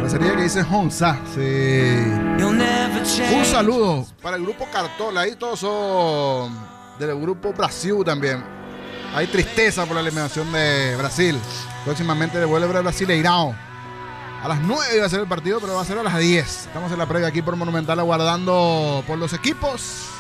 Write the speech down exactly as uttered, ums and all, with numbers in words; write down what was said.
Parecería que dice Honza. Sí. Un saludo para el grupo Cartola. Ahí todos son del grupo Brasil también. Hay tristeza por la eliminación de Brasil. Próximamente devuelve Brasileirão. A las nueve iba a ser el partido, pero va a ser a las diez. Estamos en la previa aquí por Monumental aguardando por los equipos.